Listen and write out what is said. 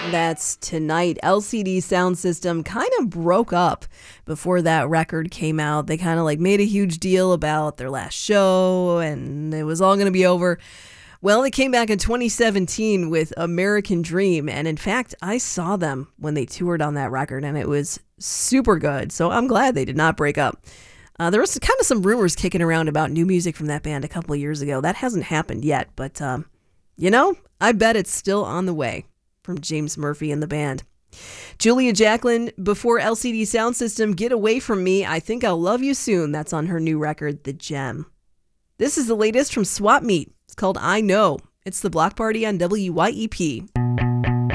That's Tonight. LCD Sound System kind of broke up before that record came out. They kind of like made a huge deal about their last show and it was all going to be over. Well, they came back in 2017 with American Dream. And in fact, I saw them when they toured on that record and it was super good. So I'm glad they did not break up. There was kind of some rumors kicking around about new music from that band a couple of years ago. That hasn't happened yet, but I bet it's still on the way from James Murphy and the band. Julia Jacklin, before LCD Sound System, Get Away From Me, I Think I'll Love You Soon. That's on her new record, The Gem. This is the latest from Swap Meet. It's called I Know. It's the Block Party on WYEP.